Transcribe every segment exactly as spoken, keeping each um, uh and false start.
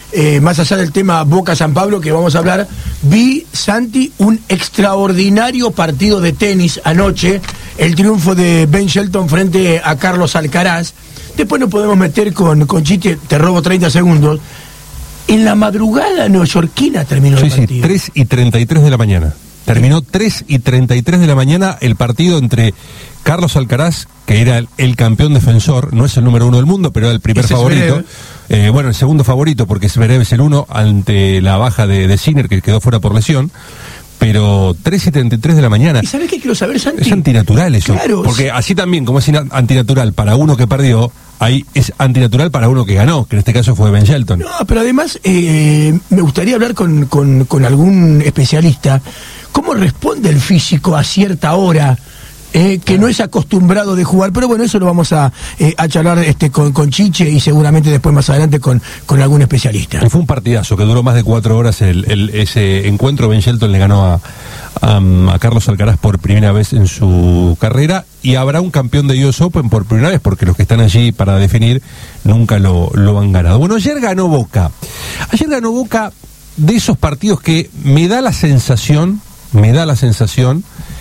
eh, más allá del tema Boca-San Pablo que vamos a hablar, vi, Santi, un extraordinario partido de tenis anoche, el triunfo de Ben Shelton frente a Carlos Alcaraz. Después nos podemos meter con, con Chiche, te robo treinta segundos. En la madrugada neoyorquina terminó sí, el partido. Sí, tres y treinta y tres de la mañana. Terminó tres y treinta y tres de la mañana el partido entre Carlos Alcaraz, que era el, el campeón defensor, no es el número uno del mundo, pero era el primer favorito. Eh, bueno, el segundo favorito, porque Zverev es el uno ante la baja de, de Sinner, que quedó fuera por lesión. Pero tres y treinta y tres de la mañana. ¿Y sabés qué quiero saber, Santi? Es antinatural eso. Claro. Porque así también, como es antinatural para uno que perdió, ahí es antinatural para uno que ganó, que en este caso fue Ben Shelton. No, pero además eh, me gustaría hablar con, con, con algún especialista. ¿Cómo responde el físico a cierta hora? Eh, que no es acostumbrado de jugar, pero bueno, eso lo vamos a, eh, a charlar este, con, con Chiche y seguramente después más adelante con, con algún especialista. Y fue un partidazo que duró más de cuatro horas el, el, ese encuentro. Ben Shelton le ganó a, a, a Carlos Alcaraz por primera vez en su carrera y habrá un campeón de U S Open por primera vez porque los que están allí para definir nunca lo, lo han ganado. Bueno, ayer ganó Boca. Ayer ganó Boca de esos partidos que me da la sensación, me da la sensación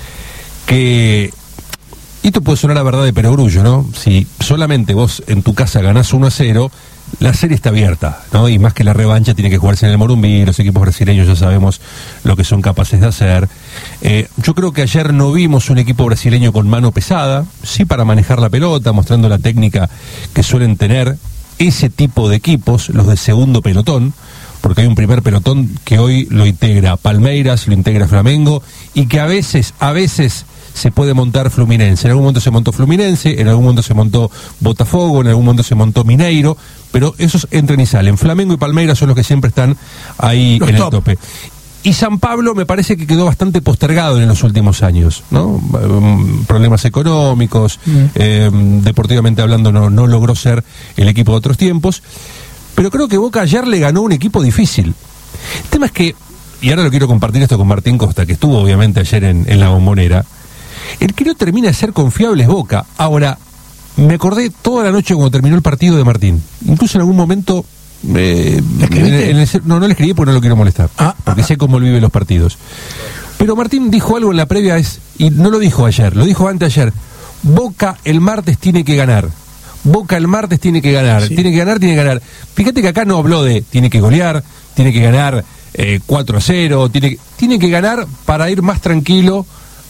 que... Y esto puede sonar a verdad de perogrullo, ¿no? Si solamente vos en tu casa ganás uno a cero, la serie está abierta, ¿no? Y más que la revancha tiene que jugarse en el Morumbi, los equipos brasileños ya sabemos lo que son capaces de hacer. Eh, yo creo que ayer no vimos un equipo brasileño con mano pesada, sí para manejar la pelota, mostrando la técnica que suelen tener ese tipo de equipos, los de segundo pelotón, porque hay un primer pelotón que hoy lo integra Palmeiras, lo integra Flamengo, y que a veces, a veces... se puede montar Fluminense. En algún momento se montó Fluminense, en algún momento se montó Botafogo, en algún momento se montó Mineiro, pero esos entran y salen. Flamengo y Palmeiras son los que siempre están ahí los en top. El tope. Y San Pablo me parece que quedó bastante postergado en los últimos años, ¿no? Problemas económicos, mm. eh, deportivamente hablando no, no logró ser el equipo de otros tiempos, pero creo que Boca ayer le ganó un equipo difícil. El tema es que, y ahora lo quiero compartir esto con Martín Costa, que estuvo obviamente ayer en, en la Bombonera. El que no termina de ser confiable es Boca. Ahora, me acordé toda la noche cuando terminó el partido de Martín. Incluso en algún momento... Eh, en, en el, no, no le escribí porque no lo quiero molestar. Ah, porque ah, sé cómo él vive los partidos. Pero Martín dijo algo en la previa, es y no lo dijo ayer, lo dijo anteayer. Boca el martes tiene que ganar. Boca el martes tiene que ganar. Sí. Tiene que ganar, tiene que ganar. Fíjate que acá no habló de tiene que golear, tiene que ganar eh, cuatro a cero, tiene, tiene que ganar para ir más tranquilo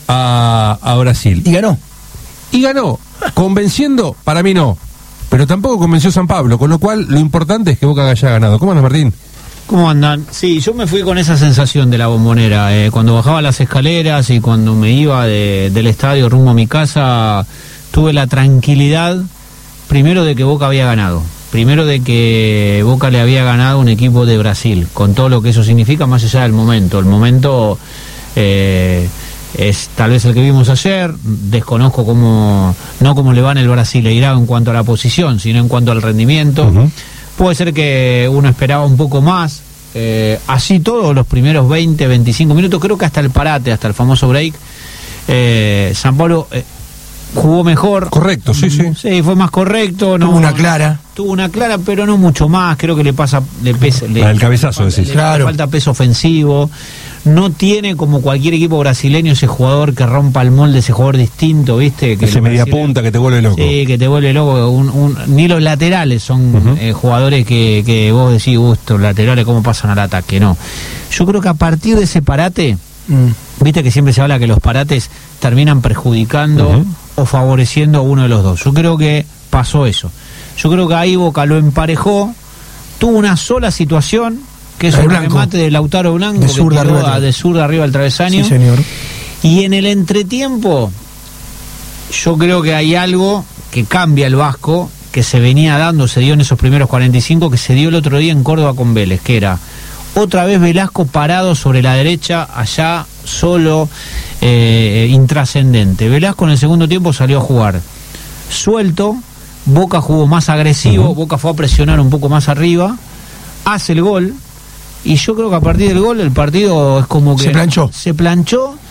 A, a Brasil. Y ganó. Y ganó. Convenciendo, para mí no. Pero tampoco convenció San Pablo, con lo cual lo importante es que Boca haya ganado. ¿Cómo andas, Martín? ¿Cómo andan? Sí, yo me fui con esa sensación de la Bombonera. Eh, cuando bajaba las escaleras y cuando me iba de, del estadio rumbo a mi casa, tuve la tranquilidad, primero de que Boca había ganado. Primero de que Boca le había ganado un equipo de Brasil, con todo lo que eso significa, más allá del momento. El momento... Eh, es tal vez el que vimos ayer, desconozco cómo, no cómo le va en el Brasileirao en cuanto a la posición, sino en cuanto al rendimiento. Uh-huh. Puede ser que uno esperaba un poco más, eh, así todos los primeros veinte, veinticinco minutos, creo que hasta el parate, hasta el famoso break, eh, San Pablo eh, jugó mejor. Correcto, sí, sí. Sí, fue más correcto. No, tuvo una clara. Tuvo una clara, pero no mucho más, creo que le pasa, le pesa, le, el cabezazo, le, decís. Le, claro. le falta peso ofensivo. No tiene como cualquier equipo brasileño ese jugador que rompa el molde, ese jugador distinto, ¿viste? Que ese media punta que te vuelve loco. Sí, que te vuelve loco. Un, un, ni los laterales son uh-huh. eh, jugadores que, que vos decís, uh, estos laterales, ¿cómo pasan al ataque? No. Yo creo que a partir de ese parate, mm. viste que siempre se habla que los parates terminan perjudicando uh-huh. o favoreciendo a uno de los dos. Yo creo que pasó eso. Yo creo que ahí Boca lo emparejó, tuvo una sola situación, que es el remate de Lautaro Blanco, de zurda que arriba, de zurda arriba al travesaño. Sí, señor. Y en el entretiempo, yo creo que hay algo que cambia el Vasco, que se venía dando, se dio en esos primeros cuarenta y cinco, que se dio el otro día en Córdoba con Vélez, que era otra vez Velasco parado sobre la derecha, allá solo, eh, intrascendente. Velasco en el segundo tiempo salió a jugar suelto, Boca jugó más agresivo, uh-huh. Boca fue a presionar un poco más arriba, hace el gol. Y yo creo que a partir del gol el partido es como que... Se planchó. Se planchó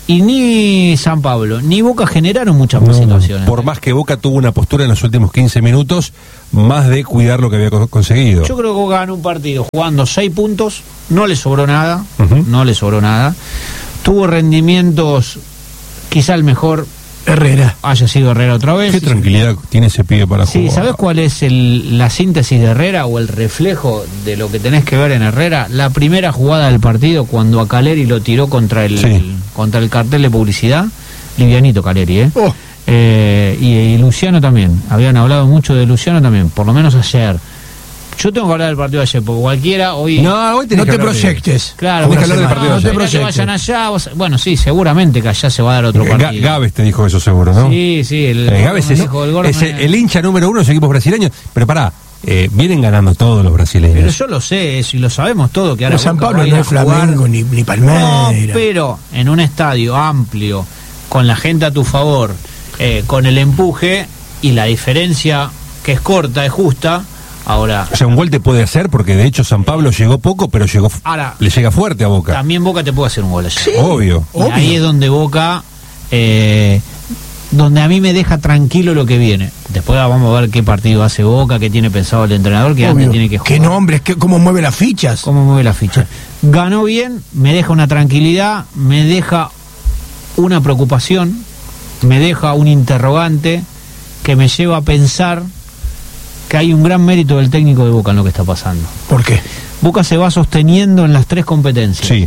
Y ni San Pablo ni Boca generaron muchas No, situaciones. por más que Boca tuvo una postura en los últimos quince minutos, más de cuidar lo que había co- conseguido. Yo creo que Boca ganó un partido jugando seis puntos, no le sobró nada, Ujú. no le sobró nada. Tuvo rendimientos, quizá el mejor Herrera. haya sido Herrera otra vez. Qué tranquilidad tiene ese pibe para Sí, jugar. ¿sabes cuál es el, la síntesis de Herrera o el reflejo de lo que tenés que ver en Herrera? La primera jugada del partido, cuando a Caleri lo tiró contra el, Sí. el- contra el cartel de publicidad, livianito Caleri, ¿eh? Oh. Eh, y, y Luciano también, habían hablado mucho de Luciano también, por lo menos ayer. Yo tengo que hablar del partido de ayer, porque cualquiera hoy... No, hoy tenés No que te hablar de- proyectes. Claro, tenés que bueno, hablar del ah, partido de no te ayer. proyectes. Que vayan allá, vos- bueno, sí, seguramente que allá se va a dar otro Ga- partido. Gávez te dijo eso seguro, ¿no? Sí, sí, el, Eh, Gávez me es, dijo, el gordo es me- el, el hincha número uno de los equipos brasileños. Pero pará, eh, vienen ganando todos los brasileños. Pero yo lo sé, eso, y lo sabemos todo, que ahora Pero San Boca Pablo va a ir no a es jugar- Flamengo ni, ni Palmeiras. No, pero en un estadio amplio, con la gente a tu favor, eh, con el empuje y la diferencia que es corta, es justa, ahora... O sea, un gol te puede hacer, porque de hecho San Pablo llegó poco, pero llegó f- Ahora- le llega fuerte a Boca. También Boca te puede hacer un gol allá. Obvio. Y ahí es donde Boca, eh, donde a mí me deja tranquilo lo que viene. Después vamos a ver qué partido hace Boca, qué tiene pensado el entrenador, que antes Obvio. tiene que jugar. Qué nombres, qué, cómo mueve las fichas. Cómo mueve la ficha. Ganó bien, me deja una tranquilidad, me deja una preocupación, me deja un interrogante que me lleva a pensar que hay un gran mérito del técnico de Boca en lo que está pasando. ¿Por qué? Boca se va sosteniendo en las tres competencias. Sí.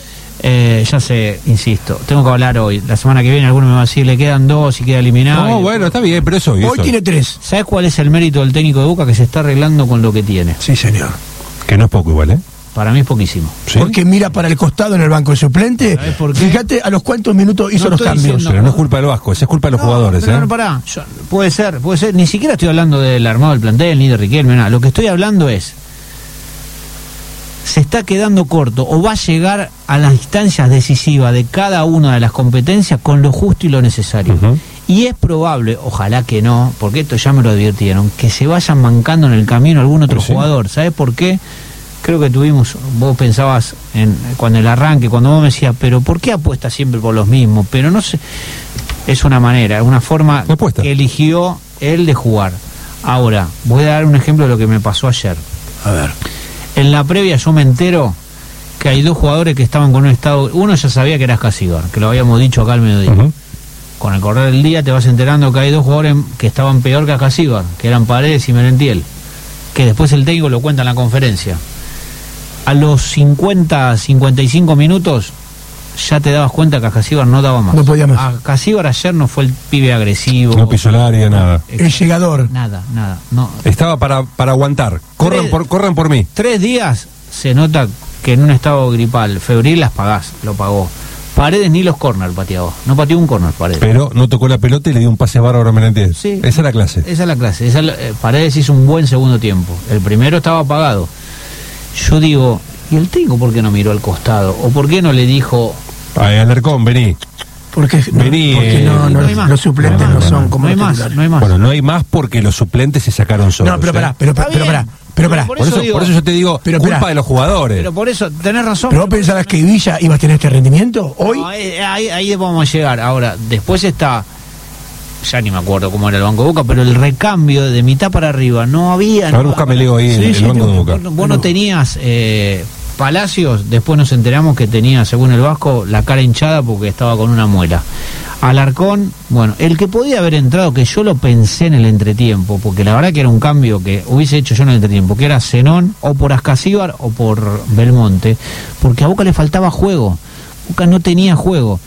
Eh, ya sé, insisto, tengo que hablar hoy. La semana que viene alguno me va a decir, le quedan dos y queda eliminado. No, Y- bueno, está bien, pero eso. Hoy eso. tiene tres. ¿Sabes cuál es el mérito del técnico de Boca? Que se está arreglando con lo que tiene. Sí, señor. Que no es poco igual, ¿eh? Para mí es poquísimo. ¿Sí? Porque mira para el costado en el banco de suplente. ¿Sabes por qué? Fíjate a los cuantos minutos hizo No los estoy cambios. diciendo- Pero no es culpa del Vasco, esa es culpa de los No, jugadores, pero ¿eh? no, pará. Yo- puede ser, puede ser. Ni siquiera estoy hablando del armado del plantel, ni de Riquelme, nada. Lo que estoy hablando es, se está quedando corto o va a llegar a las instancias decisivas de cada una de las competencias con lo justo y lo necesario. Ujú. Y es probable, ojalá que no, porque esto ya me lo advirtieron, que se vayan mancando en el camino algún otro Pues sí. jugador. ¿Sabes por qué? Creo que tuvimos, vos pensabas en cuando el arranque, cuando vos me decías, pero ¿por qué apuesta siempre por los mismos? Pero no sé, es una manera, es una forma Apuesta. que eligió él de jugar. Ahora, voy a dar un ejemplo de lo que me pasó ayer. A ver. En la previa yo me entero que hay dos jugadores que estaban con un estado, uno ya sabía que era Escasíbar, que lo habíamos dicho acá al mediodía. Ujú. Con el correr del día te vas enterando que hay dos jugadores que estaban peor que Escasíbar, que eran Paredes y Merentiel, que después el técnico lo cuenta en la conferencia. A los cincuenta, cincuenta y cinco minutos ya te dabas cuenta que Escasíbar no daba más. No podía más. A Escasíbar ayer no fue el pibe agresivo. No pisó el área, nada. El llegador. Nada, nada. No. Estaba para, para aguantar. Corran Tres- por, corran por mí. Tres días se nota que en un estado gripal, febril, las pagás, lo pagó. Paredes ni los corners pateaba. No pateó un corner Paredes. Pero no tocó la pelota y le dio un pase bárbaro a Menéndez. Sí. Esa es la clase. Esa es la clase. Esa es la- eh, Paredes hizo un buen segundo tiempo. El primero estaba apagado. Yo digo, ¿y el técnico por qué no miró al costado? ¿O por qué no le dijo... Ay, Alarcón, vení. Porque, no, Vení, porque no, eh, no, no hay más. los suplentes No hay no, más, son no, como no hay los más, titulares. no hay más. Bueno, no hay más porque los suplentes se sacaron solos. No, pero ¿eh? pará, pero, Está pero bien. pará, pero pará. Por Por eso, digo- por eso yo te digo, Pero culpa esperá. de los jugadores. Pero por eso, tenés razón. ¿Pero vos pensabas que Villa iba a tener este rendimiento hoy? No, eh, ahí, ahí vamos a llegar. Ahora, después está, ya ni me acuerdo cómo era el Banco de Boca, pero el recambio de mitad para arriba no había. A ver, no, búscame, Leo, ahí el- el Banco de Boca. Vos, vos no tenías eh, Palacios, después nos enteramos que tenía, según el Vasco, la cara hinchada porque estaba con una muela. Alarcón, bueno, el que podía haber entrado, que yo lo pensé en el entretiempo, porque la verdad que era un cambio que hubiese hecho yo en el entretiempo, que era Zenón o por Ascasíbar o por Belmonte, porque a Boca le faltaba juego, Boca no tenía juego.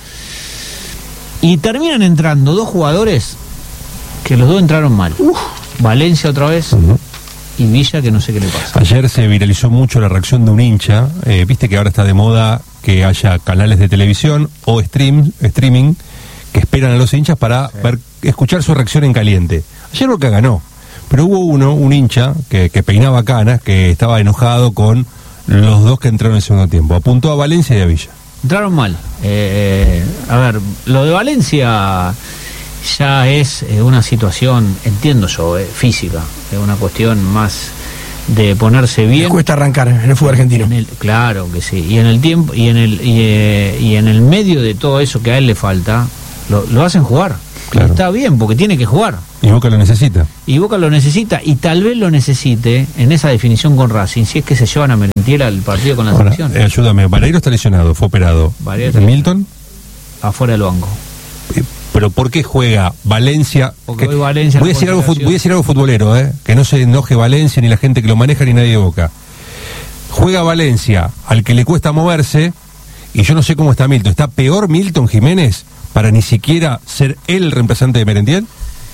Y terminan entrando dos jugadores que los dos entraron mal. Valencia otra vez Ujú. y Villa, que no sé qué le pasa. Ayer se viralizó mucho la reacción de un hincha. Eh, Viste que ahora está de moda que haya canales de televisión o stream, streaming que esperan a los hinchas para ver, escuchar su reacción en caliente. Ayer Boca ganó, pero hubo uno, un hincha que, que peinaba canas, que estaba enojado con los dos que entraron en el segundo tiempo. Apuntó a Valencia y a Villa. Entraron mal. Eh, a ver, lo de Valencia ya es eh, una situación, entiendo yo, eh, física, es una cuestión más de ponerse bien. Les cuesta arrancar en el fútbol argentino. En el, claro que sí. Y en el tiempo y en el y, eh, y en el medio de todo eso que a él le falta, lo, lo hacen jugar. Claro. Está bien, porque tiene que jugar. Y Boca lo necesita. Y Boca lo necesita, y tal vez lo necesite en esa definición con Racing, si es que se llevan a Merentiel al partido con la Ahora, selección. Eh, ayúdame, Vareiro está lesionado, fue operado. Vareiro ¿Milton? Afuera del banco. Eh, ¿Pero por qué juega Valencia? Porque Que, hoy Valencia voy, a decir algo, voy a decir algo futbolero, ¿eh? Que no se enoje Valencia, ni la gente que lo maneja, ni nadie de Boca. Juega Valencia, al que le cuesta moverse, y yo no sé cómo está Milton. ¿Está peor Milton Jiménez para ni siquiera ser él el reemplazante de Merentiel?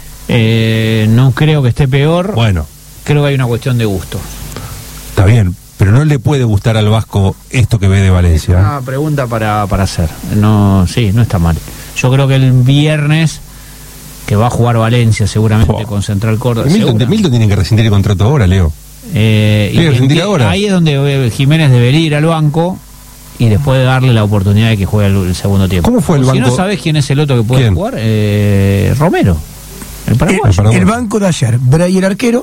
Eh, no creo que esté peor. Bueno. Creo que hay una cuestión de gusto. Está bien, pero no le puede gustar al Vasco esto que ve de Valencia. Es una pregunta para, para hacer. No, sí, no está mal. Yo creo que el viernes, que va a jugar Valencia seguramente oh. con Central Córdoba. Milton, Milton tiene que rescindir el contrato ahora, Leo. Eh, tiene que rescindir ahora. Ahí es donde Jiménez debería ir al banco y después darle la oportunidad de que juegue el, el segundo tiempo. ¿Cómo fue el o banco? Si no sabes quién es el otro que puede ¿Quién? jugar, eh, Romero, el paraguayo. El, el banco de ayer, Bray el arquero,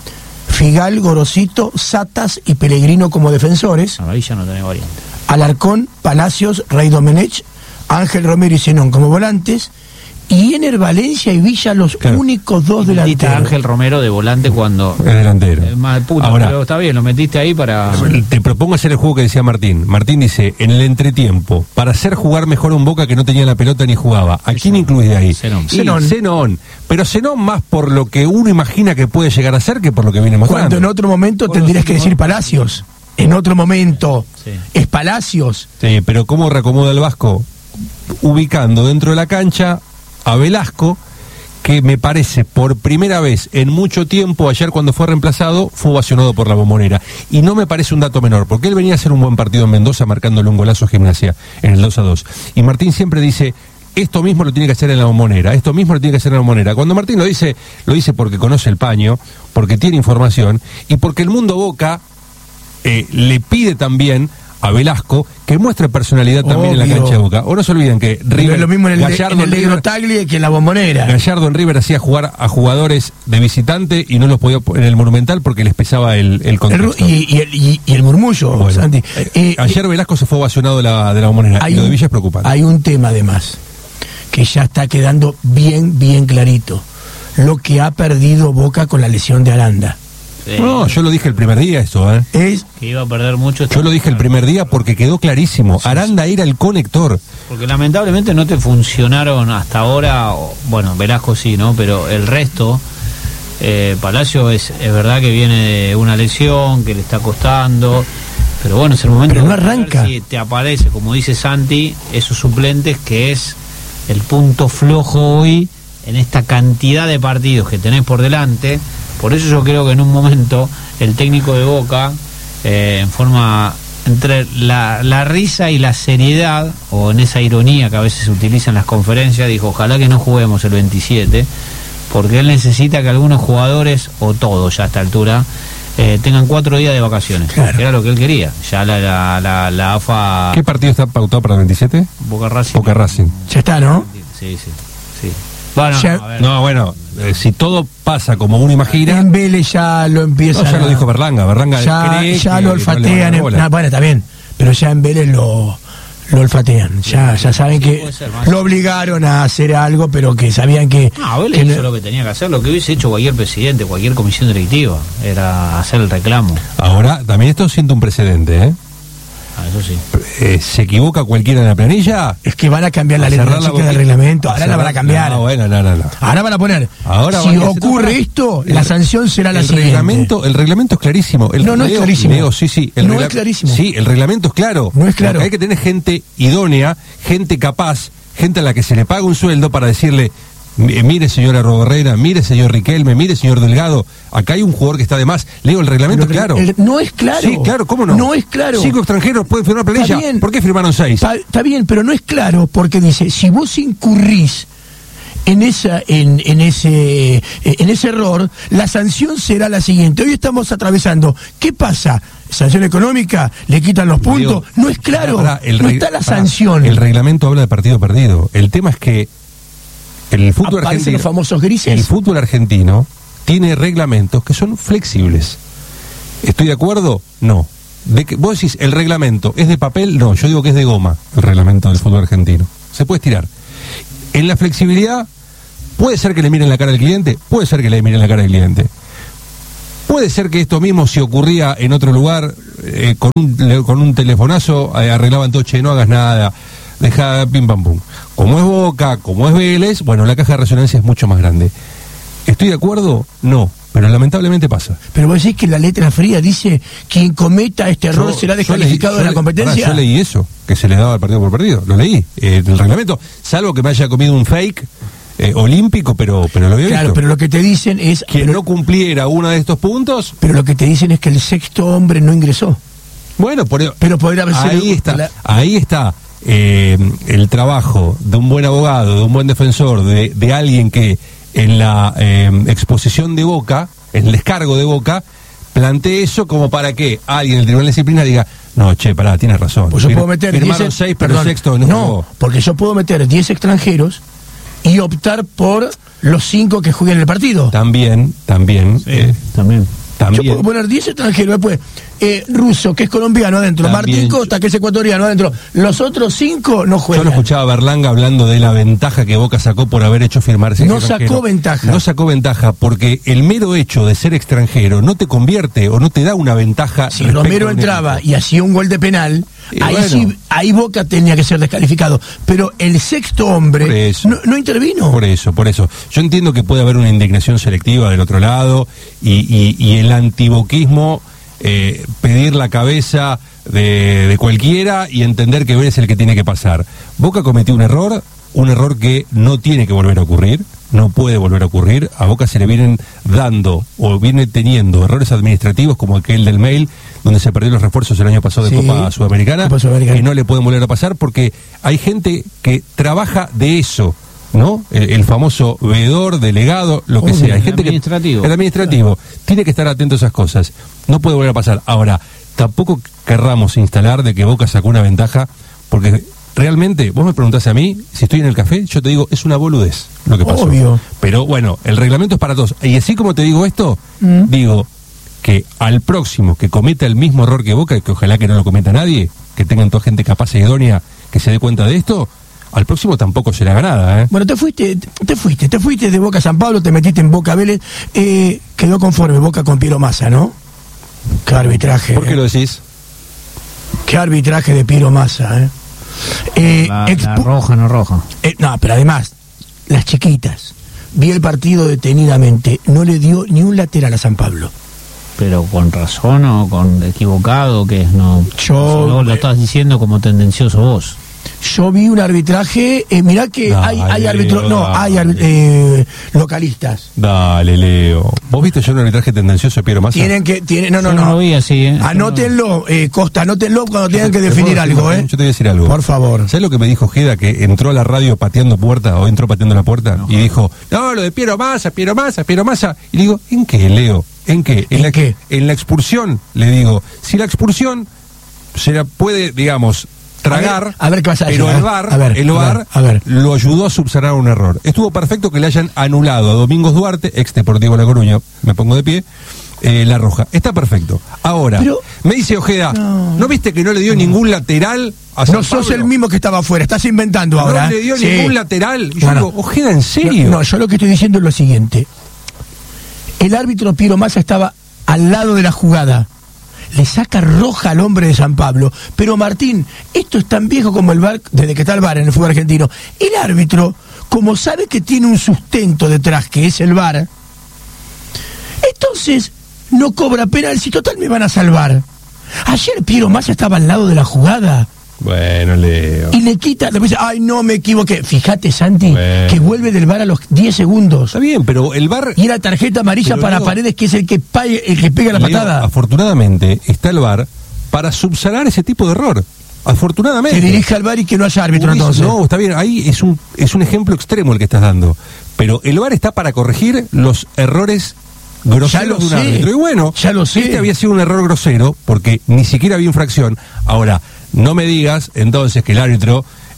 Figal, Gorosito, Satas y Pellegrino como defensores. No, ahí ya no tenés variante. Alarcón, Palacios, Rey Domenech, Ángel Romero y Zenón como volantes. Y Ener, Valencia y Villa los claro. únicos dos metiste delanteros. A Ángel Romero de volante cuando... Es delantero. Eh, más puto, Ahora, pero está bien, lo metiste ahí para... Te propongo hacer el juego que decía Martín. Martín dice, en el entretiempo, para hacer jugar mejor a un Boca que no tenía la pelota ni jugaba. ¿A quién incluís de ahí? Zenón. Zenón. Zenón. Pero Zenón más por lo que uno imagina que puede llegar a ser que por lo que viene mostrando. Cuando en otro momento bueno, tendrías sí, que decir Palacios. En otro momento. Sí. Es Palacios. Sí, pero ¿cómo reacomoda el Vasco? Ubicando dentro de la cancha a Velasco, que me parece por primera vez en mucho tiempo, ayer cuando fue reemplazado, fue ovacionado por la Bombonera. Y no me parece un dato menor, porque él venía a hacer un buen partido en Mendoza marcándole un golazo a Gimnasia en el dos a dos. Y Martín siempre dice, esto mismo lo tiene que hacer en la Bombonera, esto mismo lo tiene que hacer en la Bombonera. Cuando Martín lo dice, lo dice porque conoce el paño, porque tiene información, y porque el mundo Boca eh, le pide también a Velasco que muestre personalidad también Obvio. en la cancha de Boca. O no se olviden que River, es lo mismo en el, Gallardo en el Negro Tagli que en la Bombonera. Gallardo en River hacía jugar a jugadores de visitante y no los podía en el Monumental porque les pesaba el, el contexto. El, y, y, el, y, y el murmullo, bueno, Santi. Eh, ayer Velasco se fue ovacionado de la, de la Bombonera y lo de Villa es preocupante. Hay un tema además que ya está quedando bien, bien clarito. Lo que ha perdido Boca con la lesión de Aranda. Sí. No, yo lo dije el primer día eso, ¿eh? Es que iba a perder mucho. Yo lo dije el primer día porque quedó clarísimo. Aranda era el conector. Porque lamentablemente no te funcionaron hasta ahora. Bueno, Velasco sí, ¿no? Pero el resto, eh, Palacio es, es verdad que viene de una lesión, que le está costando. Pero bueno, es el momento. Pero no arranca. Si te aparece, como dice Santi, esos suplentes, que es el punto flojo hoy en esta cantidad de partidos que tenés por delante. Por eso yo creo que en un momento el técnico de Boca, eh, en forma entre la, la risa y la seriedad, o en esa ironía que a veces se utiliza en las conferencias, dijo, ojalá que no juguemos el veintisiete, porque él necesita que algunos jugadores, o todos ya a esta altura, eh, tengan cuatro días de vacaciones, claro. que era lo que él quería. Ya la, la, la, la A F A... ¿Qué partido está pautado para el veintisiete? Boca Racing. Boca Racing. Ya está, ¿no? Sí, sí, sí. Bueno, ya, no, a ver. no, bueno, eh, si todo pasa como uno imagina... En Vélez ya lo empieza... No, ya lo dijo Berlanga, Berlanga ya, cree ya que lo olfatean, no en, nah, bueno, está bien, pero ya en Vélez lo, lo olfatean, ya, ya saben sí, que lo obligaron a hacer algo, pero que sabían que... No, Vélez que hizo lo que tenía que hacer, lo que hubiese hecho cualquier presidente, cualquier comisión directiva, era hacer el reclamo. Ahora, también esto siente un precedente, ¿eh? Ah, eso sí. Eh, ¿Se equivoca cualquiera en la planilla? Es que van a cambiar la letra chica del reglamento. Ahora la van a cambiar. No, bueno, no, no, no. Ahora van a poner. Ahora si ocurre esto, el, la sanción será la el siguiente. Reglamento, el reglamento es clarísimo. El, no, no Leo, es clarísimo. Leo, sí, sí. El no regla- es clarísimo. Sí, el reglamento es claro. No es claro. Porque hay que tener gente idónea, gente capaz, gente a la que se le paga un sueldo para decirle... Mire, señora Roberrera, mire, señor Riquelme, mire, señor Delgado, acá hay un jugador que está de más. Leo, el reglamento es claro. El, no es claro. Sí, claro, ¿cómo no? No es claro. Cinco extranjeros pueden firmar planilla. ¿Por qué firmaron seis? Está, está bien, pero no es claro porque dice, si vos incurrís en esa en, en ese en ese error, la sanción será la siguiente. Hoy estamos atravesando. ¿Qué pasa? ¿Sanción económica? ¿Le quitan los puntos? Digo, no es claro. Para, para, no está la para, sanción. El reglamento habla de partido perdido. El tema es que el fútbol argentino, los famosos grises. El fútbol argentino tiene reglamentos que son flexibles. ¿Estoy de acuerdo? No. De que, vos decís, ¿el reglamento es de papel? No, yo digo que es de goma el reglamento del fútbol argentino. Se puede estirar. En la flexibilidad, puede ser que le miren la cara al cliente, puede ser que le miren la cara al cliente. Puede ser que esto mismo, si ocurría en otro lugar, eh, con, un, con un telefonazo, eh, arreglaban todo, che, no hagas nada, deja pim pam pum. Como es Boca, como es Vélez, bueno, la caja de resonancia es mucho más grande. ¿Estoy de acuerdo? No, pero lamentablemente pasa. Pero vos decís que la letra fría dice, quien cometa este error yo, será descalificado leí, de la competencia. Pará, yo leí eso, que se le daba al partido por partido, lo leí, eh, en el reglamento, salvo que me haya comido un fake eh, olímpico, pero pero lo había claro, visto. Pero lo que te dicen es... Quien pero, no cumpliera uno de estos puntos... Pero lo que te dicen es que el sexto hombre no ingresó. Bueno, por, pero podría haber ahí sido está, la... ahí está eh, el trabajo de un buen abogado, de un buen defensor, de, de alguien que en la eh, exposición de Boca, en el descargo de Boca, plantee eso como para que alguien del Tribunal de Disciplina diga, no, che, pará, tienes razón. Pues yo puedo meter diez, seis, pero perdón, sexto no, no porque yo puedo meter diez extranjeros y optar por los cinco que jueguen el partido. También, también. Sí, eh, también. También. Yo puedo poner diez extranjeros, después eh, Russo, que es colombiano adentro, también. Martín Costa, que es ecuatoriano adentro, los otros cinco no juegan. Yo lo escuchaba a Berlanga hablando de la ventaja que Boca sacó por haber hecho firmarse. No sacó ventaja. No sacó ventaja porque el mero hecho de ser extranjero no te convierte o no te da una ventaja. Si Romero entraba y hacía un gol de penal, y ahí bueno. sí, ahí Boca tenía que ser descalificado. Pero el sexto hombre no, no intervino. Por eso, por eso. Yo entiendo que puede haber una indignación selectiva del otro lado y, y, y el antiboquismo eh, pedir la cabeza de, de cualquiera y entender que Vélez es el que tiene que pasar. Boca cometió un error, un error que no tiene que volver a ocurrir, no puede volver a ocurrir. A Boca se le vienen dando o viene teniendo errores administrativos como aquel del mail, donde se perdió los refuerzos el año pasado de sí, Copa Sudamericana, Copa Sudamericana, que no le pueden volver a pasar porque hay gente que trabaja de eso, ¿no? El, el famoso veedor, delegado, lo que Obvio, sea. Hay gente el administrativo. Que, el administrativo. Claro. Tiene que estar atento a esas cosas. No puede volver a pasar. Ahora, tampoco querramos instalar de que Boca sacó una ventaja, porque realmente, vos me preguntás a mí, si estoy en el café, yo te digo, es una boludez lo que pasó. Obvio. Pero bueno, el reglamento es para todos. Y así como te digo esto, mm. digo que al próximo que cometa el mismo error que Boca, que ojalá que no lo cometa nadie, que tengan toda gente capaz e idónea que se dé cuenta de esto, al próximo tampoco será ganada, ¿eh? Bueno, te fuiste, te fuiste, te fuiste de Boca a San Pablo, te metiste en Boca Vélez, eh, quedó conforme Boca con Piero Massa, ¿no? Qué arbitraje. ¿Por qué lo decís? Qué arbitraje de Piero Massa, ¿eh? eh la, la roja, no roja. Eh, no, pero además, las chiquitas, vi el partido detenidamente, no le dio ni un lateral a San Pablo. Pero con razón o con equivocado, que no. Yo no, lo estás diciendo como tendencioso vos. Yo vi un arbitraje, eh, mirá que dale, hay, hay árbitros, no, dale. hay arbit, eh, localistas. Dale, Leo. ¿Vos viste ya un arbitraje tendencioso de Piero Massa? Tienen que, tienen, no, no, Yo no. no lo vi así, ¿eh? Anótenlo, eh, Costa, anótenlo cuando tengan que te, definir te algo, decir, ¿eh? Yo te voy a decir algo. Por favor. ¿Sabes lo que me dijo Jeda? Que entró a la radio pateando puerta, o entró pateando la puerta, no. y dijo, no, lo de Piero Massa, Piero Massa, Piero Massa. Y le digo, ¿en qué, Leo? ¿En qué? ¿En, ¿En la, qué? En la expulsión, le digo. Si la expulsión se la puede, digamos, tragar, a ver, a ver qué vas a decir, pero el ¿eh? VAR, a ver, el VAR a ver, a ver. lo ayudó a subsanar un error. Estuvo perfecto que le hayan anulado a Domingos Duarte, ex Deportivo La Coruña, me pongo de pie, eh, la roja. Está perfecto. Ahora, pero, me dice Ojeda, no. ¿no viste que no le dio no. ningún lateral a San No sos Pablo? El mismo que estaba afuera, estás inventando no ahora. No le dio sí. ningún lateral. Y yo bueno, digo, Ojeda, ¿en serio? No, no, yo lo que estoy diciendo es lo siguiente. El árbitro Piero Massa estaba al lado de la jugada. Le saca roja al hombre de San Pablo. Pero Martín, esto es tan viejo como el V A R, desde que está el V A R en el fútbol argentino. El árbitro, como sabe que tiene un sustento detrás, que es el V A R, entonces no cobra penal. Si total me van a salvar. Ayer Piero Massa estaba al lado de la jugada. Bueno, Leo. Y le quita, le dice, ay, no, me equivoqué. Fíjate, Santi, bueno. que vuelve del V A R a los diez segundos. Está bien, pero el V A R... Y era tarjeta amarilla para Leo, Paredes, que es el que, pague, el que pega la Leo, patada. Afortunadamente, está el V A R para subsanar ese tipo de error. Afortunadamente. Que dirija al V A R y que no haya árbitro, Uy, entonces. No, está bien, ahí es un, es un ejemplo extremo el que estás dando. Pero el V A R está para corregir los errores groseros de un sé, árbitro. Y bueno, ya lo sé. Este había sido un error grosero porque ni siquiera había infracción. Ahora, no me digas entonces que el árbitro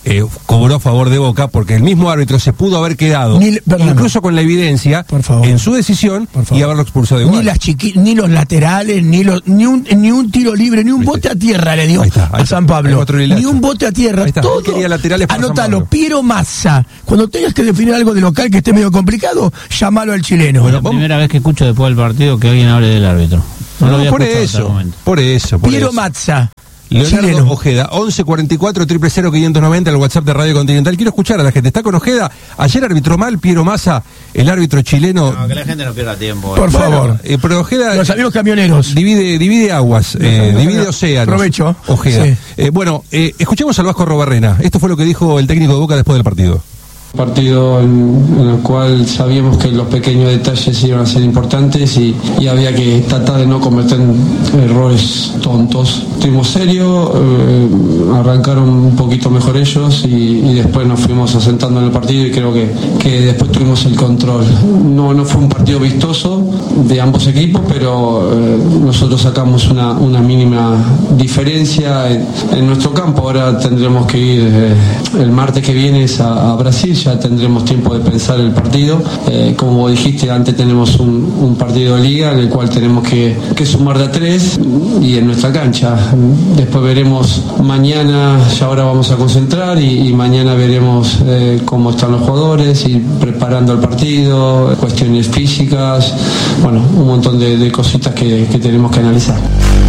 eh, cobró a favor de Boca, porque el mismo árbitro se pudo haber quedado, Ni, incluso con la evidencia, en su decisión y haberlo expulsado igual. Ni, las chiqui, ni los laterales, ni los ni un, ni un tiro libre, ni un ¿Viste? bote a tierra le dio ahí está, ahí a San Pablo. Ni un bote a tierra. Todo. Quería laterales para Anótalo, Piero Mazza. Cuando tengas que definir algo de local que esté medio complicado, llámalo al chileno. Bueno, la primera vez que escucho después del partido que alguien hable del árbitro. No, no lo había por, eso, por eso, por Piero eso. Mazza. Leonardo chileno. Ojeda, once cuarenta y cuatro, cero cero quinientos noventa, el WhatsApp de Radio Continental. Quiero escuchar a la gente. ¿Está con Ojeda? Ayer arbitró mal Piero Mazza, el árbitro chileno. No, que la gente no pierda tiempo. Por bueno, favor. Eh, pero Ojeda. Los amigos camioneros. Divide, divide aguas, eh, divide océanos. Provecho. Ojeda. Sí. Eh, bueno, eh, escuchemos al Vasco Robarrena. Esto fue lo que dijo el técnico de Boca después del partido. Partido en, en el cual sabíamos que los pequeños detalles iban a ser importantes y, y había que tratar de no cometer errores tontos. Estuvimos serios, eh, arrancaron un poquito mejor ellos y, y después nos fuimos asentando en el partido y creo que, que después tuvimos el control. No, no fue un partido vistoso de ambos equipos, pero eh, nosotros sacamos una, una mínima diferencia en, en nuestro campo. Ahora tendremos que ir eh, el martes que viene a, a Brasil. Ya tendremos tiempo de pensar el partido. Eh, como dijiste, antes tenemos un, un partido de liga en el cual tenemos que, que sumar de a tres y en nuestra cancha. Después veremos mañana, ya ahora vamos a concentrar y, y mañana veremos eh, cómo están los jugadores y preparando el partido, cuestiones físicas, bueno, un montón de, de cositas que, que tenemos que analizar.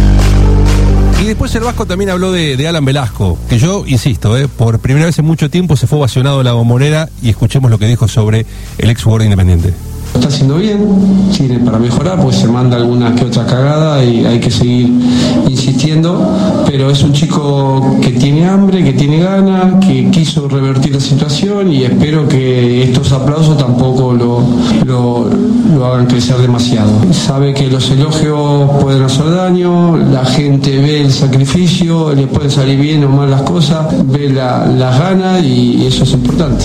Y después el Vasco también habló de, de Alan Velasco, que yo, insisto, eh, por primera vez en mucho tiempo se fue ovacionado la Bombonera, y escuchemos lo que dijo sobre el ex jugador Independiente. Está haciendo bien, tiene para mejorar, pues se manda alguna que otra cagada y hay que seguir insistiendo, pero es un chico que tiene hambre, que tiene ganas, que quiso revertir la situación y espero que estos aplausos tampoco lo, lo, lo hagan crecer demasiado. Sabe que los elogios pueden hacer daño, la gente ve el sacrificio, le pueden salir bien o mal las cosas, ve la, las ganas y eso es importante.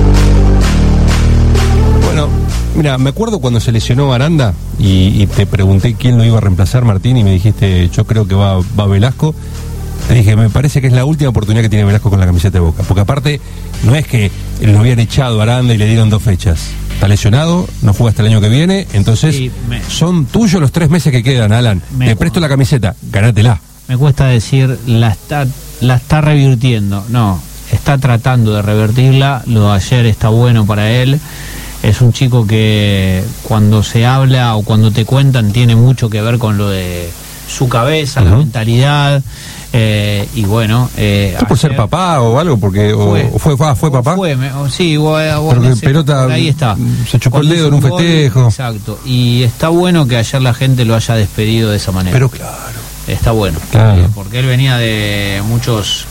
Bueno, mira, me acuerdo cuando se lesionó Aranda y, y te pregunté quién lo iba a reemplazar, Martín, y me dijiste, yo creo que va, va Velasco. Te dije, me parece que es la última oportunidad que tiene Velasco con la camiseta de Boca, porque aparte no es que lo habían echado a Aranda y le dieron dos fechas. Está lesionado, no juega hasta el año que viene, entonces sí, me... son tuyos los tres meses que quedan, Alan. Me te presto la camiseta, ganátela. Me cuesta decir, la está, la está revirtiendo. No, está tratando de revertirla. Lo de ayer está bueno para él. Es un chico que cuando se habla o cuando te cuentan tiene mucho que ver con lo de su cabeza, uh-huh. la mentalidad. Eh, y bueno, eh, ¿Tú por ser papá o algo? Porque fue, o fue, fue, fue papá. Fue, me, o, sí, o, o Pero que ese, pelota ahí está. Se chupó el dedo en un gol, festejo. Exacto. Y está bueno que ayer la gente lo haya despedido de esa manera. Pero claro. Está bueno. Claro. Eh, porque él venía de muchos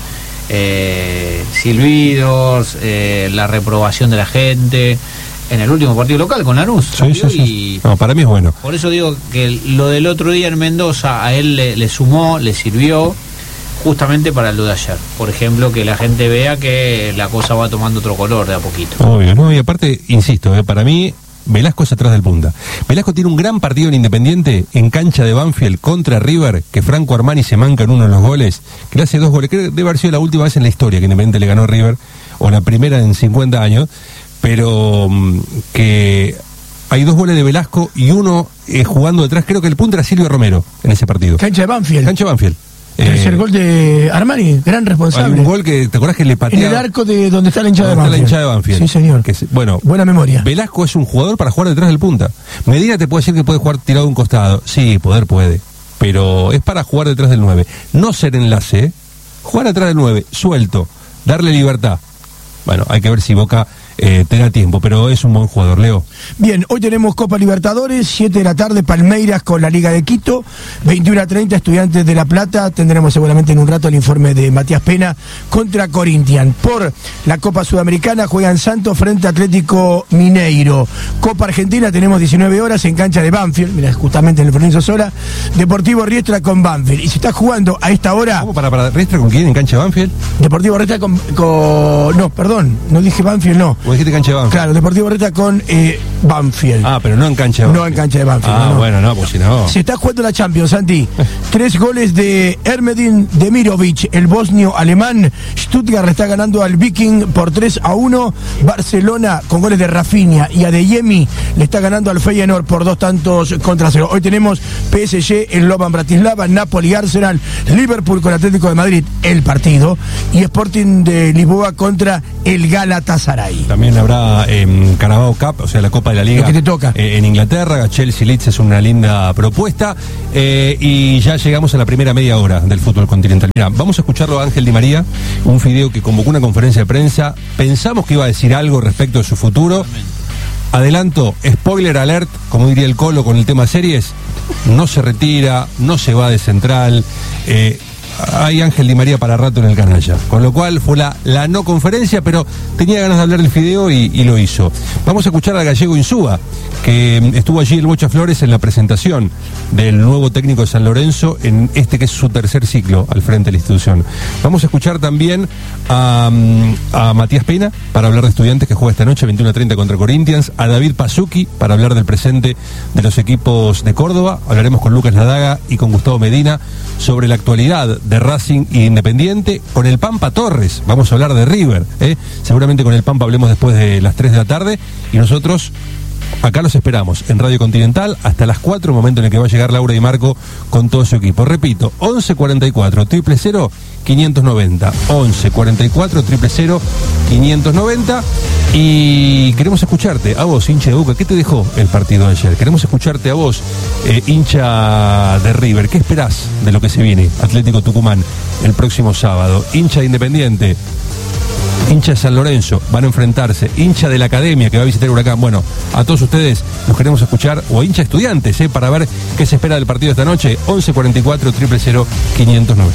eh, silbidos, eh, la reprobación de la gente. En el último partido local con Lanús. Sí, sí, sí. Y no, para mí es bueno. Por eso digo que lo del otro día en Mendoza a él le, le sumó, le sirvió justamente para lo de ayer. Por ejemplo, que la gente vea que la cosa va tomando otro color de a poquito. Obvio, ¿no? Y aparte, insisto, eh, para mí Velasco es atrás del punta. Velasco tiene un gran partido en Independiente en cancha de Banfield contra River, que Franco Armani se manca en uno de los goles, que le hace dos goles. Creo que debe haber sido la última vez en la historia que Independiente le ganó a River, o la primera en cincuenta años. Pero que hay dos goles de Velasco y uno eh, jugando detrás, creo que el punto era Silvio Romero en ese partido. Cancha de Banfield. Cancha de Banfield. Tercer eh, gol de Armani, gran responsable. Hay un gol que, ¿te acordás que le pateaba? En el arco de donde está la hinchada de Banfield. Está la hinchada de Banfield. Sí, señor. Que, bueno, buena memoria. Velasco es un jugador para jugar detrás del punta. Medina te puede decir que puede jugar tirado de un costado. Sí, poder puede. Pero es para jugar detrás del nueve. No ser enlace, ¿eh? Jugar atrás del nueve, suelto, darle libertad. Bueno, hay que ver si Boca eh, te da tiempo, pero es un buen jugador, Leo. Bien, hoy tenemos Copa Libertadores, siete de la tarde, Palmeiras con la Liga de Quito, veintiuno a treinta, Estudiantes de La Plata. Tendremos seguramente en un rato el informe de Matías Pena contra Corinthians. Por la Copa Sudamericana juegan Santos frente a Atlético Mineiro. Copa Argentina tenemos diecinueve horas en cancha de Banfield, mira, justamente en el Florencio Sola, Deportivo Riestra con Banfield. Y se está jugando a esta hora... ¿Cómo para, para Riestra con quién en cancha de Banfield? Deportivo Riestra con, con... No, perdón, no dije Banfield, no. ¿O dijiste cancha de Banfield? Claro, Deportivo Riestra con... Eh, Banfield. Ah, pero no en cancha de Banfield. No en cancha de Banfield. Ah, no. bueno, no, pues si no. Se está jugando la Champions, Santi. Tres goles de Ermedin Demirovic, el bosnio alemán. Stuttgart le está ganando al Viking por tres a uno. Barcelona con goles de Rafinha y Adeyemi le está ganando al Feyenoord por dos tantos contra cero. Hoy tenemos P S G, el Slovan Bratislava, Napoli, Arsenal, Liverpool con Atlético de Madrid, el partido, y Sporting de Lisboa contra el Galatasaray. También habrá eh, Carabao Cup, o sea, la Copa de la Liga. Lo que te toca. Eh, en Inglaterra, Chelsea Leeds es una linda propuesta. Eh, y ya llegamos a la primera media hora del fútbol continental. Mira, vamos a escucharlo a Ángel Di María, un Fideo que convocó una conferencia de prensa. Pensamos que iba a decir algo respecto de su futuro. Adelanto, spoiler alert, como diría el Colo con el tema series, no se retira, no se va de central. Eh, hay Ángel Di María para rato en el canalla, con lo cual fue la, la no conferencia, pero tenía ganas de hablar del Fideo y, y lo hizo. Vamos a escuchar al gallego Insúa, que estuvo allí el Bocha Flores en la presentación del nuevo técnico de San Lorenzo en este que es su tercer ciclo al frente de la institución. Vamos a escuchar también a, a Matías Pena para hablar de Estudiantes, que juega esta noche veintiuno a treinta contra Corinthians, a David Pazuki para hablar del presente de los equipos de Córdoba. Hablaremos con Lucas Ladaga y con Gustavo Medina sobre la actualidad de Racing e Independiente, con el Pampa Torres. Vamos a hablar de River, ¿eh? Seguramente con el Pampa hablemos después de las tres de la tarde, y nosotros acá los esperamos en Radio Continental hasta las cuatro, momento en el que va a llegar Laura y Marco con todo su equipo. Repito, once cuarenta y cuatro, triple cero, quinientos noventa, once cuarenta y cuatro, triple cero, quinientos noventa. Y queremos escucharte, a vos, hincha de Boca, ¿qué te dejó el partido de ayer? Queremos escucharte a vos, eh, hincha de River, ¿qué esperás de lo que se viene? Atlético Tucumán el próximo sábado, hincha de Independiente, hincha de San Lorenzo, van a enfrentarse, hincha de la Academia que va a visitar Huracán. Bueno, a todos ustedes los queremos escuchar, o hincha estudiantes, eh, para ver qué se espera del partido esta noche. Once cuarenta y cuatro, triple cero, quinientos noventa.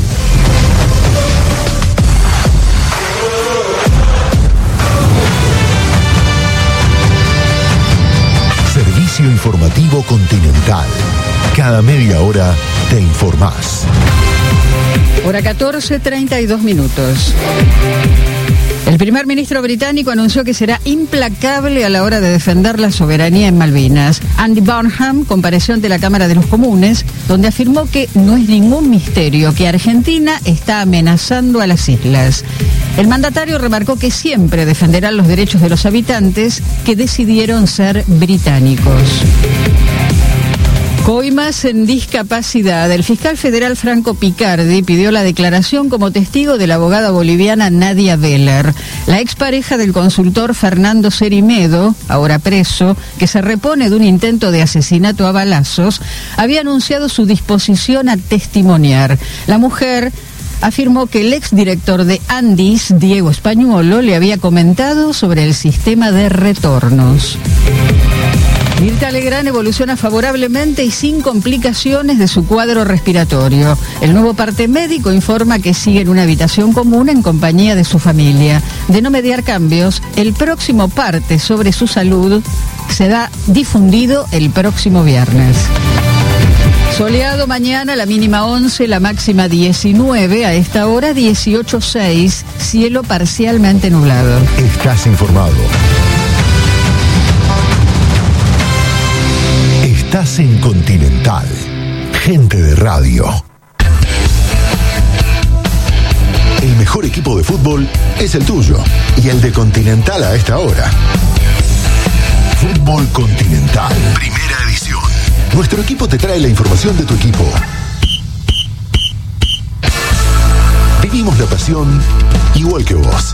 Servicio informativo Continental. Cada media hora te informás. Hora catorce, treinta y dos minutos. El primer ministro británico anunció que será implacable a la hora de defender la soberanía en Malvinas. Andy Burnham compareció ante la Cámara de los Comunes, donde afirmó que no es ningún misterio que Argentina está amenazando a las islas. El mandatario remarcó que siempre defenderán los derechos de los habitantes que decidieron ser británicos. Coimas en discapacidad. El fiscal federal Franco Picardi pidió la declaración como testigo de la abogada boliviana Nadia Veller, la expareja del consultor Fernando Cerimedo, ahora preso, que se repone de un intento de asesinato a balazos, había anunciado su disposición a testimoniar. La mujer afirmó que el exdirector de Andis, Diego Españuolo, le había comentado sobre el sistema de retornos. Mirta Legrand evoluciona favorablemente y sin complicaciones de su cuadro respiratorio. El nuevo parte médico informa que sigue en una habitación común en compañía de su familia. De no mediar cambios, el próximo parte sobre su salud será difundido el próximo viernes. Soleado mañana, la mínima once, la máxima diecinueve, a esta hora dieciocho seis, cielo parcialmente nublado. Estás informado. Estás en Continental. Gente de radio. El mejor equipo de fútbol es el tuyo y el de Continental a esta hora. Fútbol Continental. Primera edición. Nuestro equipo te trae la información de tu equipo. Vivimos la pasión igual que vos.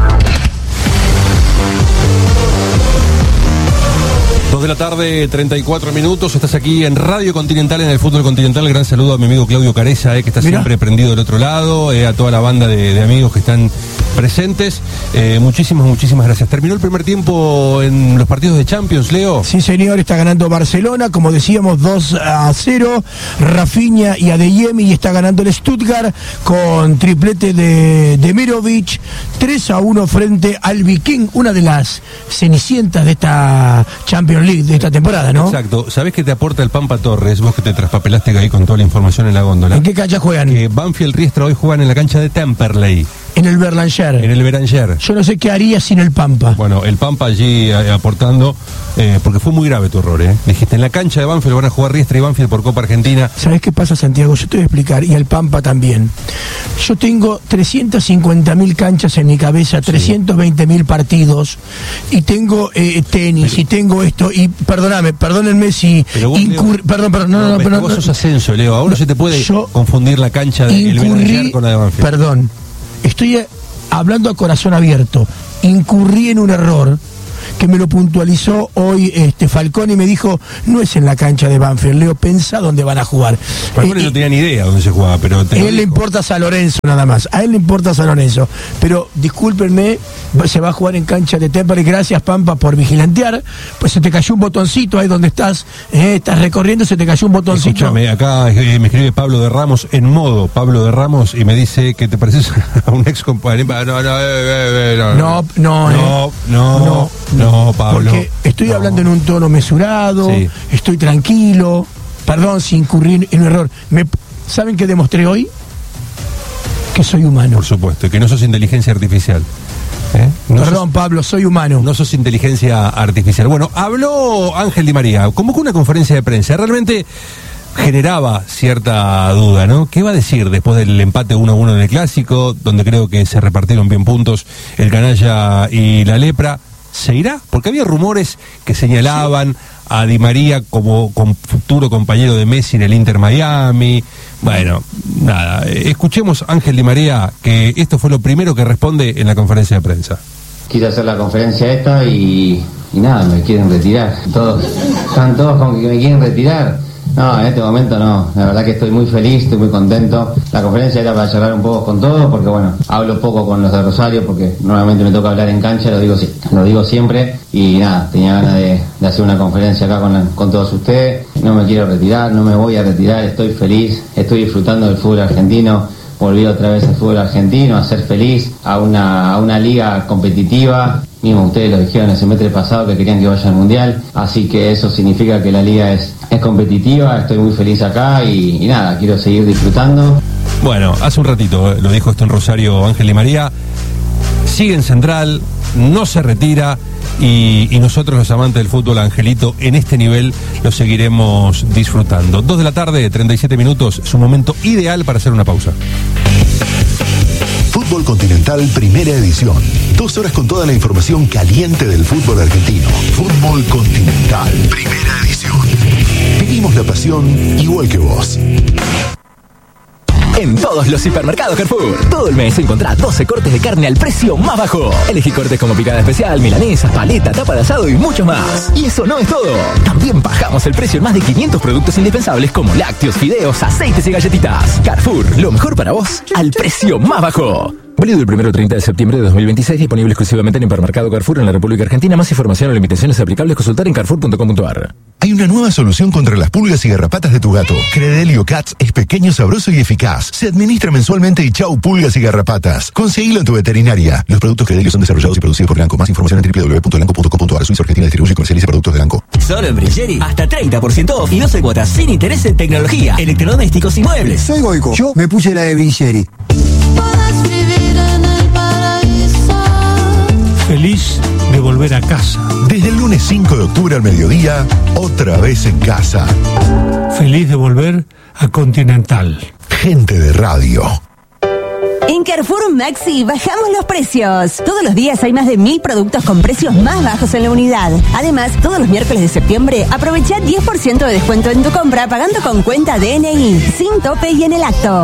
Dos de la tarde, treinta y cuatro minutos. Estás aquí en Radio Continental, en el Fútbol Continental. Gran saludo a mi amigo Claudio Careza, eh, que está Mirá. siempre prendido del otro lado, eh, a toda la banda de, de amigos que están presentes. Eh, muchísimas, muchísimas gracias. Terminó el primer tiempo en los partidos de Champions, Leo. Sí, señor, está ganando Barcelona, como decíamos, dos a cero. Rafinha y Adeyemi, y está ganando el Stuttgart con triplete de Demirovic, tres a uno frente al Viking, una de las cenicientas de esta Champions League de esta temporada, ¿no? Exacto. ¿Sabés qué te aporta el Pampa Torres? Vos que te traspapelaste ahí con toda la información en la góndola. ¿En qué cancha juegan? Que Banfield y Riestra hoy juegan en la cancha de Temperley. En el Belanger. En el Belanger. Yo no sé qué haría sin el Pampa. Bueno, el Pampa allí eh, aportando, eh, porque fue muy grave tu error, ¿eh? Dijiste, en la cancha de Banfield van a jugar Riestra y Banfield por Copa Argentina. ¿Sabés qué pasa, Santiago? Yo te voy a explicar, y el Pampa también. Yo tengo trescientas cincuenta mil canchas en mi cabeza, trescientos veinte mil partidos, y tengo eh, tenis, pero, y tengo esto, y perdóname, perdónenme si incurri... Leo, perdón, perdón, no, no, no, pero, pero vos no, sos Ascenso, Leo, ahora no se te puede confundir la cancha del Belanger con la de Banfield. Perdón, estoy hablando a corazón abierto, incurrí en un error que me lo puntualizó hoy este Falcón y me dijo, no es en la cancha de Banfield, Leo, pensá dónde van a jugar. Falcón eh, no tenía ni idea dónde se jugaba, pero... A él le importa San Lorenzo nada más, a él le importa San Lorenzo, pero discúlpenme, se va a jugar en cancha de Temperley, gracias Pampa por vigilantear, pues se te cayó un botoncito ahí donde estás, eh, estás recorriendo, se te cayó un botoncito. Escúchame, acá eh, me escribe Pablo de Ramos, en modo Pablo de Ramos, y me dice que te pareces a un ex compañero. No, no, eh, eh, no, no, no, no, no, no, no, no, Pablo. Porque estoy no. hablando en un tono mesurado, sí. Estoy tranquilo, perdón si incurrí en un error. Me, ¿Saben qué demostré hoy? Que soy humano. Por supuesto, que no sos inteligencia artificial. ¿Eh? No Perdón, sos, Pablo, soy humano. No sos inteligencia artificial. Bueno, habló Ángel Di María, convocó una conferencia de prensa. Realmente generaba cierta duda, ¿no? ¿Qué va a decir después del empate uno a uno en el Clásico, donde creo que se repartieron bien puntos el Canalla y la Lepra? ¿Se irá? Porque había rumores que señalaban a Di María como con futuro compañero de Messi en el Inter Miami. Bueno, nada, escuchemos a Ángel Di María, que esto fue lo primero que responde en la conferencia de prensa. Quise hacer la conferencia esta y, y nada, me quieren retirar. Todos, están todos con que me quieren retirar. No, en este momento no, la verdad que estoy muy feliz, estoy muy contento. La conferencia era para charlar un poco con todos, porque bueno, hablo poco con los de Rosario, porque normalmente me toca hablar en cancha, lo digo, lo digo siempre, y nada, tenía ganas de, de hacer una conferencia acá con, con todos ustedes. No me quiero retirar, no me voy a retirar, estoy feliz, estoy disfrutando del fútbol argentino, volví otra vez al fútbol argentino, a ser feliz, a una, a una liga competitiva. Mismo ustedes lo dijeron el semestre pasado que querían que vaya al Mundial, así que eso significa que la liga es, es competitiva, estoy muy feliz acá y, y nada, quiero seguir disfrutando. Bueno, hace un ratito lo dijo esto en Rosario Ángel Di María, sigue en Central, no se retira y, y nosotros los amantes del fútbol, Angelito, en este nivel lo seguiremos disfrutando. Dos de la tarde, treinta y siete minutos, es un momento ideal para hacer una pausa. Fútbol Continental, primera edición. Dos horas con toda la información caliente del fútbol argentino. Fútbol Continental, primera edición. Vivimos la pasión igual que vos. En todos los hipermercados Carrefour, todo el mes encontrá doce cortes de carne al precio más bajo. Elegí cortes como picada especial, milanesas, paleta, tapa de asado y mucho más. Y eso no es todo. También bajamos el precio en más de quinientos productos indispensables como lácteos, fideos, aceites y galletitas. Carrefour, lo mejor para vos al precio más bajo. Válido del primero al treinta de septiembre de dos mil veintiséis, disponible exclusivamente en Hipermercado Carrefour en la República Argentina. Más información o limitaciones aplicables, consultar en carrefour punto com punto a r. Hay una nueva solución contra las pulgas y garrapatas de tu gato. Credelio Cats es pequeño, sabroso y eficaz. Se administra mensualmente y chau pulgas y garrapatas. Conseguilo en tu veterinaria. Los productos Credelio son desarrollados y producidos por Lanco. Más información en doble u doble u doble u punto lanco punto com punto a r. Suiza Argentina distribuye y comercializa productos de Lanco. Solo en Brilleri, hasta treinta por ciento off y doce cuotas sin interés en tecnología, electrodomésticos y muebles. Soy Goico. Yo me puse la de Brilleri. Feliz de volver a casa. Desde el lunes cinco de octubre al mediodía, otra vez en casa. Feliz de volver a Continental. Gente de radio. En Carrefour Maxi bajamos los precios. Todos los días hay más de mil productos con precios más bajos en la unidad. Además, todos los miércoles de septiembre aprovecha diez por ciento de descuento en tu compra pagando con cuenta D N I, sin tope y en el acto.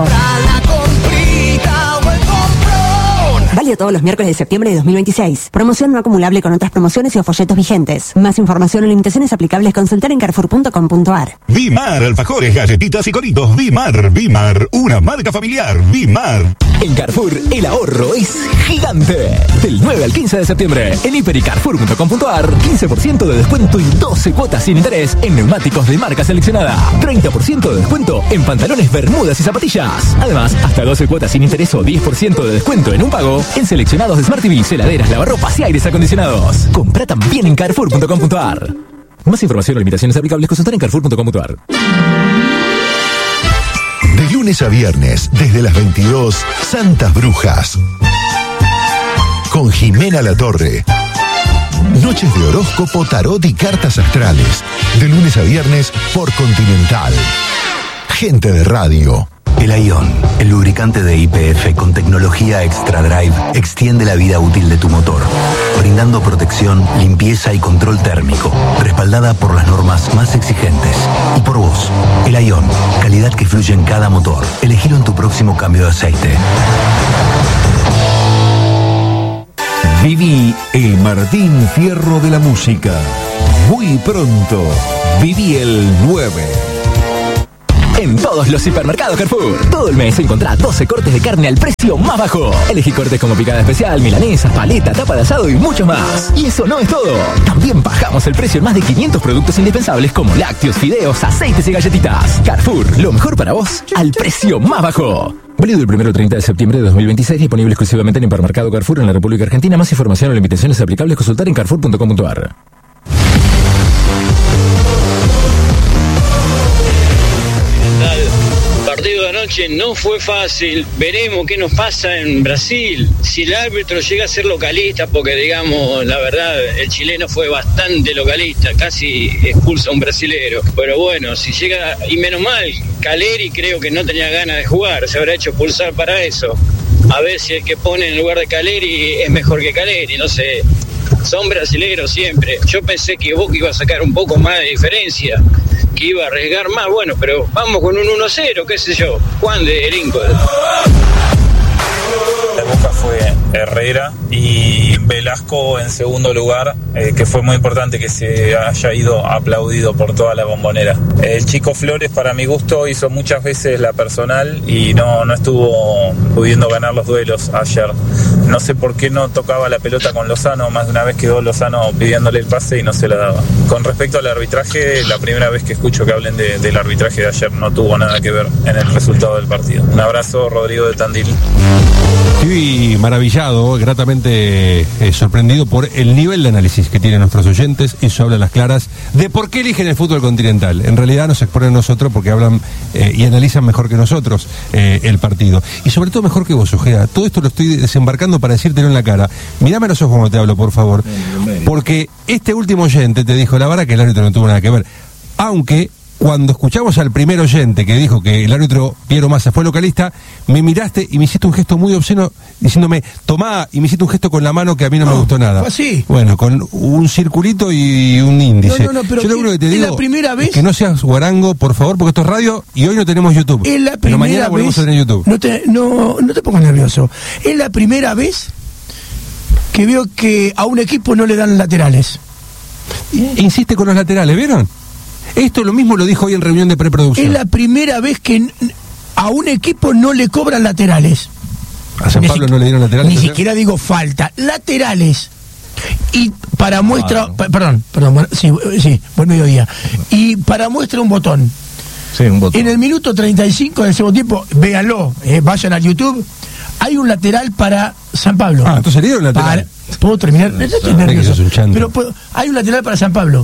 Válido todos los miércoles de septiembre de dos mil veintiséis. Promoción no acumulable con otras promociones y o folletos vigentes. Más información o limitaciones aplicables consultar en carrefour punto com punto a r. Bimar, alfajores, galletitas y coritos. Bimar, Bimar, una marca familiar. Bimar. En Carrefour, el ahorro es gigante. Del nueve al quince de septiembre, en hiper y carrefour punto com punto a r, quince por ciento de descuento y doce cuotas sin interés en neumáticos de marca seleccionada. treinta por ciento de descuento en pantalones, bermudas y zapatillas. Además, hasta doce cuotas sin interés o diez por ciento de descuento en un pago en seleccionados de Smart T V, heladeras, lavarropas y aires acondicionados. Compra también en carrefour punto com punto a r. Más información o limitaciones aplicables, consultar en carrefour punto com punto a r. De lunes a viernes, desde las veintidós, Santas Brujas. con Jimena Latorre. Noches de horóscopo, tarot y cartas astrales. De lunes a viernes por Continental. Gente de radio. El Ion, el lubricante de Y P F con tecnología Extra Drive, extiende la vida útil de tu motor, brindando protección, limpieza y control térmico, respaldada por las normas más exigentes. Y por vos, el Ion, calidad que fluye en cada motor. Elegilo en tu próximo cambio de aceite. Viví el Martín Fierro de la música. Muy pronto, viví el nueve. En todos los supermercados Carrefour, todo el mes encontrá doce cortes de carne al precio más bajo. Elegí cortes como picada especial, milanesas, paleta, tapa de asado y mucho más. Y eso no es todo. También bajamos el precio en más de quinientos productos indispensables como lácteos, fideos, aceites y galletitas. Carrefour, lo mejor para vos al precio más bajo. Válido el primero al treinta de septiembre de dos mil veintiséis, disponible exclusivamente en Hipermercado Carrefour en la República Argentina. Más información o limitaciones aplicables consultar en carrefour punto com punto a r. El partido de anoche no fue fácil, veremos qué nos pasa en Brasil, si el árbitro llega a ser localista, porque digamos, la verdad, el chileno fue bastante localista, casi expulsa a un brasilero, pero bueno, si llega, y menos mal, Caleri creo que no tenía ganas de jugar, se habrá hecho expulsar para eso, a ver si el que pone en lugar de Caleri es mejor que Caleri, no sé, son brasileros siempre, yo pensé que Boca iba a sacar un poco más de diferencia, que iba a arriesgar más, bueno, pero vamos con un uno cero, qué sé yo, Juan de Erinco. De Boca fue Herrera y Velasco en segundo lugar, eh, que fue muy importante que se haya ido aplaudido por toda la Bombonera. El chico Flores, para mi gusto, hizo muchas veces la personal y no, no estuvo pudiendo ganar los duelos ayer. No sé por qué no tocaba la pelota con Lozano, más de una vez quedó Lozano pidiéndole el pase y no se la daba. Con respecto al arbitraje, la primera vez que escucho que hablen de, del arbitraje de ayer no tuvo nada que ver en el resultado del partido. Un abrazo, Rodrigo de Tandil. Estoy maravillado, gratamente eh, sorprendido por el nivel de análisis que tienen nuestros oyentes. Eso habla a las claras de por qué eligen el fútbol continental. En realidad nos exponen nosotros porque hablan eh, y analizan mejor que nosotros eh, el partido. Y sobre todo mejor que vos, Ojeda. Todo esto lo estoy desembarcando para decírtelo en la cara. Mirame a los ojos cuando te hablo, por favor. Porque este último oyente te dijo, la verdad que el árbitro no tuvo nada que ver. Aunque cuando escuchamos al primer oyente que dijo que el árbitro Piero Massa fue localista, me miraste y me hiciste un gesto muy obsceno diciéndome, tomá, y me hiciste un gesto con la mano que a mí no, no me gustó nada. Así. Bueno, con un circulito y un índice. No, no, no, pero yo lo único que te digo es la primera vez es que no seas guarango, por favor, porque esto es radio y hoy no tenemos YouTube. Es la pero mañana vez, volvemos a tener YouTube. No te, no, no te pongas nervioso. Es la primera vez que veo que a un equipo no le dan laterales. Insiste con los laterales, ¿vieron? Esto lo mismo lo dijo hoy en reunión de preproducción. Es la primera vez que a un equipo no le cobran laterales. ¿A San Pablo no le dieron laterales? Ni siquiera digo falta, laterales. Y para muestra, ah, no. pa, perdón, perdón, bueno, sí, sí, buen mediodía. Y para muestra un botón. Sí, un botón. En el minuto treinta y cinco del segundo tiempo, véanlo, eh, vayan al YouTube, hay un lateral para San Pablo. Ah, entonces le dieron lateral. Para, ¿puedo terminar? No, estoy no, nervioso. Un pero puedo, hay un lateral para San Pablo.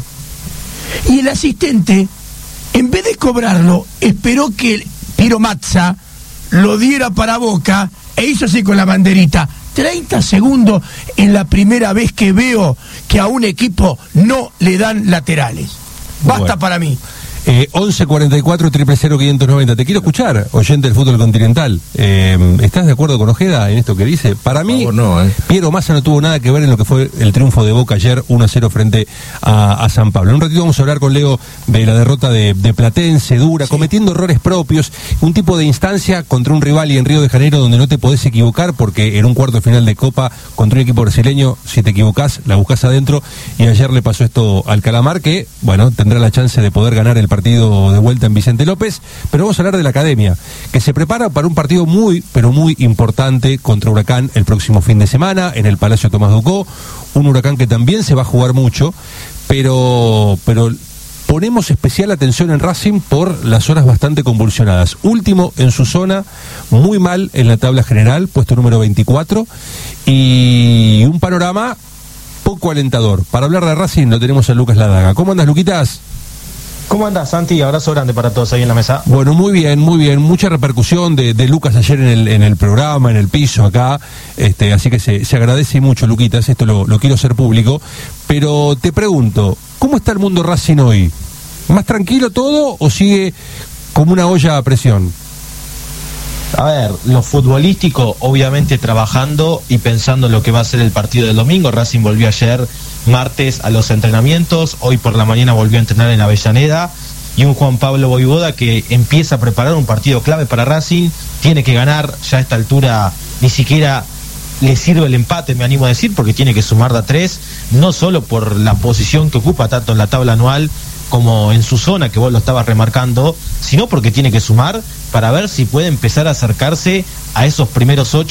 Y el asistente, en vez de cobrarlo, esperó que Piero Massa lo diera para Boca e hizo así con la banderita. treinta segundos en la primera vez que veo que a un equipo no le dan laterales. Basta bueno. para mí. Eh, once cuarenta y cuatro, cero cero, quinientos noventa. Te quiero escuchar, oyente del fútbol continental. Eh, ¿Estás de acuerdo con Ojeda en esto que dice? Para mí, no, eh. Piero Massa no tuvo nada que ver en lo que fue el triunfo de Boca ayer uno a cero frente a, a San Pablo. En un ratito vamos a hablar con Leo de la derrota de, de Platense, dura, sí. cometiendo errores propios, un tipo de instancia contra un rival y en Río de Janeiro donde no te podés equivocar porque en un cuarto de final de Copa contra un equipo brasileño, si te equivocás, la buscás adentro y ayer le pasó esto al Calamar que, bueno, tendrá la chance de poder ganar el partido de vuelta en Vicente López, pero vamos a hablar de la Academia, que se prepara para un partido muy, pero muy importante contra Huracán el próximo fin de semana en el Palacio Tomás Ducó, un Huracán que también se va a jugar mucho, pero, pero ponemos especial atención en Racing por las horas bastante convulsionadas. Último en su zona, muy mal en la tabla general, puesto número veinticuatro, y un panorama poco alentador. Para hablar de Racing lo tenemos a Lucas Ladaga. ¿Cómo andas, Luquitas? ¿Cómo andás, Santi? Abrazo grande para todos ahí en la mesa. Bueno, muy bien, muy bien. Mucha repercusión de, de Lucas ayer en el, en el programa, en el piso acá. Este, así que se, se agradece mucho, Luquitas. Esto lo, lo quiero hacer público. Pero te pregunto, ¿cómo está el mundo Racing hoy? ¿Más tranquilo todo o sigue como una olla a presión? A ver, lo futbolístico, obviamente trabajando y pensando en lo que va a ser el partido del domingo. Racing volvió ayer martes a los entrenamientos, hoy por la mañana volvió a entrenar en Avellaneda, y un Juan Pablo Vojvoda que empieza a preparar un partido clave para Racing. Tiene que ganar, ya a esta altura ni siquiera le sirve el empate, me animo a decir, porque tiene que sumar de a tres, no solo por la posición que ocupa tanto en la tabla anual como en su zona, que vos lo estabas remarcando, sino porque tiene que sumar para ver si puede empezar a acercarse a esos primeros ocho